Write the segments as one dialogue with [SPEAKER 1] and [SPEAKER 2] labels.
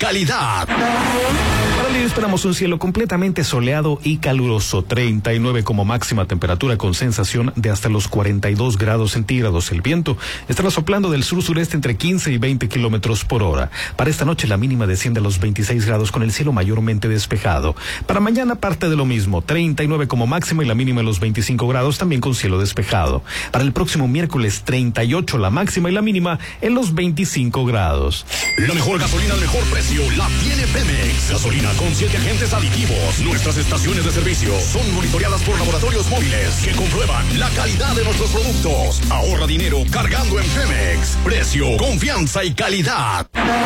[SPEAKER 1] calidad.
[SPEAKER 2] Para el día esperamos un cielo completamente soleado y caluroso, 39 como máxima temperatura con sensación de hasta los 42 grados centígrados. El viento estará soplando del sur-sureste entre 15 y 20 kilómetros por hora. Para esta noche la mínima desciende a los 26 grados con el cielo mayormente despejado. Para mañana parte de lo mismo, 39 como máxima y la mínima en los 25 grados también con cielo despejado. Para el próximo miércoles 38 la máxima y la mínima en los 25 grados.
[SPEAKER 1] La mejor gasolina al mejor precio la tiene Pemex. Gasolina con 7 agentes aditivos. Nuestras estaciones de servicio son monitoreadas por laboratorios móviles que comprueban la calidad de nuestros productos. Ahorra dinero cargando en Pemex. Precio, confianza y calidad.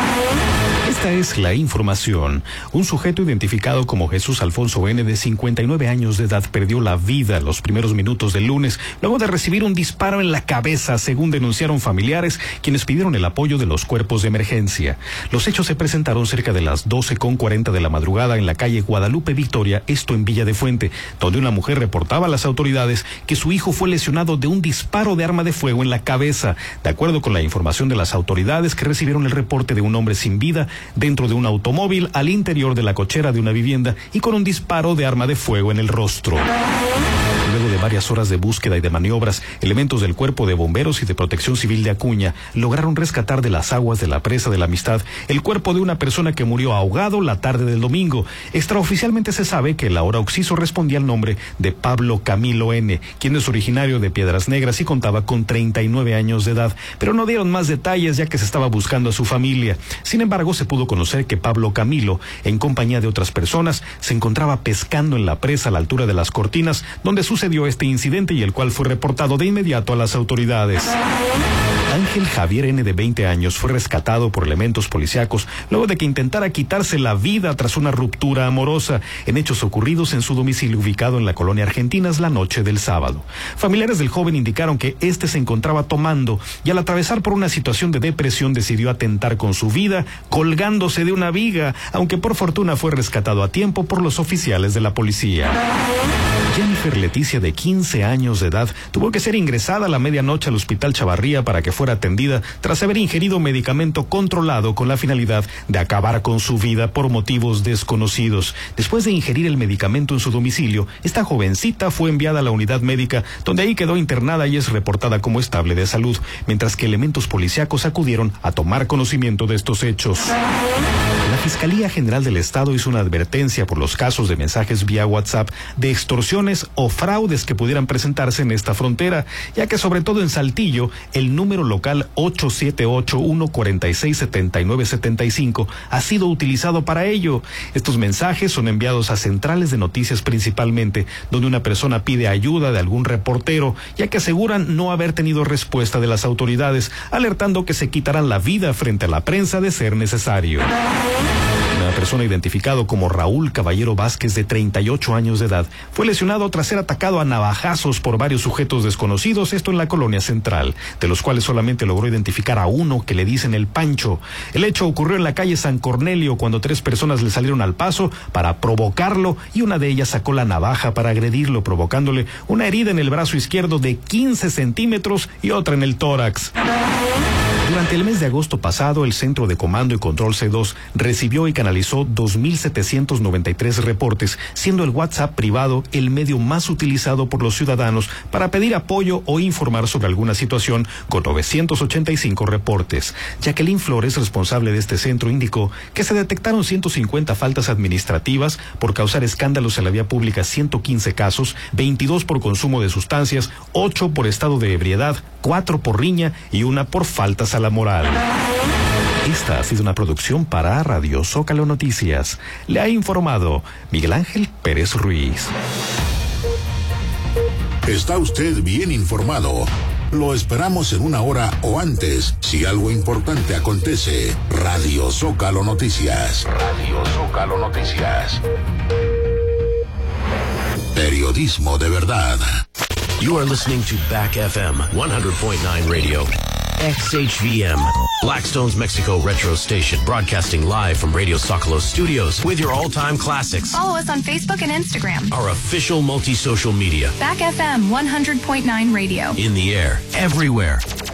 [SPEAKER 2] Esta es la información. Un sujeto identificado como Jesús Alfonso N., de 59 años de edad, perdió la vida en los primeros minutos del lunes luego de recibir un disparo en la cabeza, según denunciaron familiares, quienes pidieron el apoyo de los cuerpos de emergencia. Los hechos se presentaron cerca de las 12:40 de la madrugada en la calle Guadalupe Victoria, esto en Villa de Fuente, donde una mujer reportaba a las autoridades que su hijo fue lesionado de un disparo de arma de fuego en la cabeza. De acuerdo con la información de las autoridades, que recibieron el reporte de un hombre sin vida dentro de un automóvil al interior de la cochera de una vivienda y con un disparo de arma de fuego en el rostro. Luego de varias horas de búsqueda y de maniobras, elementos del Cuerpo de Bomberos y de Protección Civil de Acuña lograron rescatar de las aguas de la presa de la Amistad el cuerpo de una persona que murió ahogado la tarde del domingo. Extraoficialmente se sabe que el ahora occiso respondía al nombre de Pablo Camilo N., quien es originario de Piedras Negras y contaba con 39 años de edad, pero no dieron más detalles ya que se estaba buscando a su familia. Sin embargo, se pudo conocer que Pablo Camilo, en compañía de otras personas, se encontraba pescando en la presa a la altura de Las Cortinas, donde sucedió este incidente y el cual fue reportado de inmediato a las autoridades. Ángel Javier N., de 20 años, fue rescatado por elementos policíacos luego de que intentara quitarse la vida tras una ruptura amorosa, en hechos ocurridos en su domicilio ubicado en la colonia Argentinas la noche del sábado. Familiares del joven indicaron que este se encontraba tomando y al atravesar por una situación de depresión decidió atentar con su vida colgándose de una viga, aunque por fortuna fue rescatado a tiempo por los oficiales de la policía. Jennifer Leticia, de 15 años de edad, tuvo que ser ingresada a la medianoche al Hospital Chavarría para que fuera atendida tras haber ingerido medicamento controlado con la finalidad de acabar con su vida por motivos desconocidos. Después de ingerir el medicamento en su domicilio, esta jovencita fue enviada a la unidad médica, donde ahí quedó internada y es reportada como estable de salud, mientras que elementos policíacos acudieron a tomar conocimiento de estos hechos. La Fiscalía General del Estado hizo una advertencia por los casos de mensajes vía WhatsApp de extorsiones o fraudes que pudieran presentarse en esta frontera, ya que sobre todo en Saltillo, el número local 878-146-7975 ha sido utilizado para ello. Estos mensajes son enviados a centrales de noticias principalmente, donde una persona pide ayuda de algún reportero, ya que aseguran no haber tenido respuesta de las autoridades, alertando que se quitarán la vida frente a la prensa de ser necesario. Una persona identificado como Raúl Caballero Vázquez, de 38 años de edad, fue lesionado tras ser atacado a navajazos por varios sujetos desconocidos, esto en la colonia central, de los cuales solamente logró identificar a uno, que le dicen el Pancho. El hecho ocurrió en la calle San Cornelio, cuando 3 personas le salieron al paso para provocarlo y una de ellas sacó la navaja para agredirlo, provocándole una herida en el brazo izquierdo de 15 centímetros y otra en el tórax. Durante el mes de agosto pasado, el Centro de Comando y Control C2 recibió y canalizó 2.793 reportes, siendo el WhatsApp privado el medio más utilizado por los ciudadanos para pedir apoyo o informar sobre alguna situación, con 985 reportes. Jacqueline Flores, responsable de este centro, indicó que se detectaron 150 faltas administrativas por causar escándalos en la vía pública, 115 casos, 22 por consumo de sustancias, 8 por estado de ebriedad, 4 por riña y 1 por faltas a la moral. Esta ha sido una producción para Radio Zócalo Noticias. Le ha informado Miguel Ángel Pérez Ruiz.
[SPEAKER 3] Está usted bien informado. Lo esperamos en 1 hora o antes, si algo importante acontece. Radio Zócalo Noticias. Radio Zócalo Noticias. Periodismo de verdad.
[SPEAKER 4] You are listening to Back FM 100.9 Radio. XHVM, Blackstone's Mexico Retro Station, broadcasting live from Radio Zócalo Studios with your all-time classics.
[SPEAKER 5] Follow us on Facebook and Instagram.
[SPEAKER 4] Our official multi-social media.
[SPEAKER 5] Back FM 100.9 Radio.
[SPEAKER 4] In the air, everywhere.